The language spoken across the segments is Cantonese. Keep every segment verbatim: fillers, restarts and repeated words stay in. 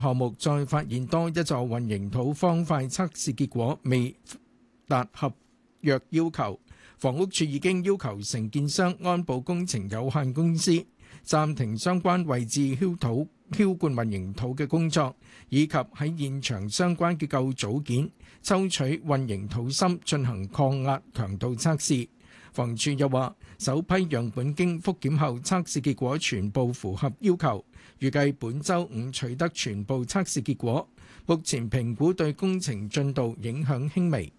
項目再發現多一座混凝土方塊測試結果未達合約要求，房屋署已經要求承建商安保工程有限公司暫停相關位置澆土澆灌混凝土嘅工作，以及喺現場相關結構組件抽取混凝土芯進行抗壓強度測試。房署又話，首批樣本經復檢後測試結果全部符合要求，預計本週五取得全部測試結果。目前評估對工程進度影響輕微。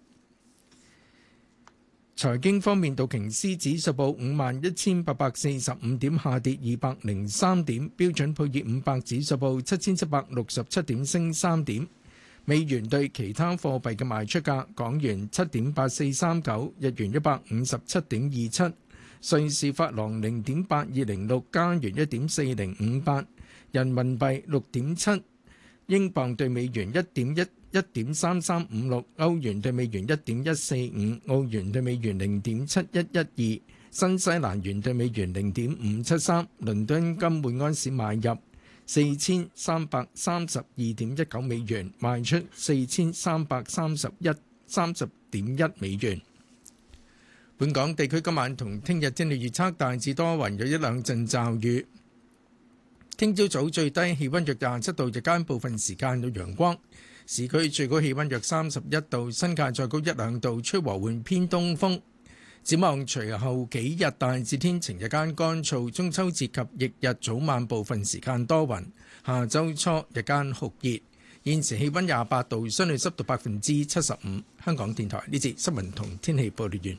財經方面，道瓊斯指數報五萬一千八百四十五點，下跌二百零三點；標準普爾五百指數報七千七百六十七點，升三點。美元對其他貨幣嘅賣出價：港元七點八四三九，日元一百五十七點二七，瑞士法郎零點八二零六，加元一點四零五八，人民幣六點七，英鎊對美元一點一一點三三五六，歐元對美元一點一四五，澳元對美元零點七一一二，新西蘭元對美元零點五七三。倫敦金每安士買入四千三百三十二點一九美元，賣出四千三百三十一三十點一美元。本港地區今晚同聽日天氣預測大致多雲，有一兩陣驟雨。聽朝早最低氣溫約廿七度，日間部分時間有陽光。市區最高氣溫約三十一度，新界再高一兩度，吹和緩偏東風。展望隨後幾日大致天晴，日間乾燥，中秋節及翌日早晚部分時間多雲，下周初日間酷熱。現時氣溫廿八度，相對濕度百分之七十五。香港電台呢節新聞同天氣報道完。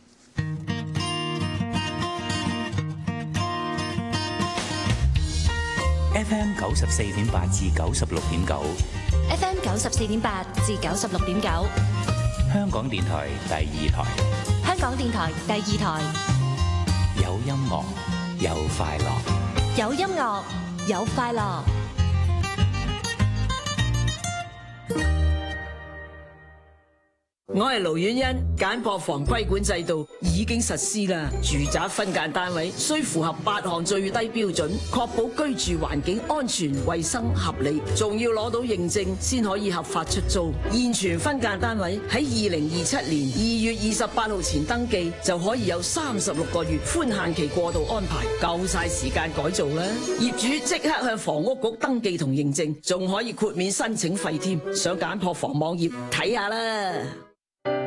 F M 九十四點八至九十六點九 ，F M 九十四點八至九十六點九， 香港電台第二台。 香港電台第二台， 有音樂，有快樂， 有音樂，有快樂。 我係盧婉欣，簡樸房規管制度已經實施啦。住宅分間單位需符合八項最低標準，確保居住環境安全、衛生、合理，仲要攞到認證先可以合法出租。現存分間單位喺二零二七年二月二十八號前登記，就可以有三十六個月寬限期過渡安排，夠晒時間改造啦。業主即刻向房屋局登記同認證，仲可以豁免申請費添。上簡樸房網頁睇下啦。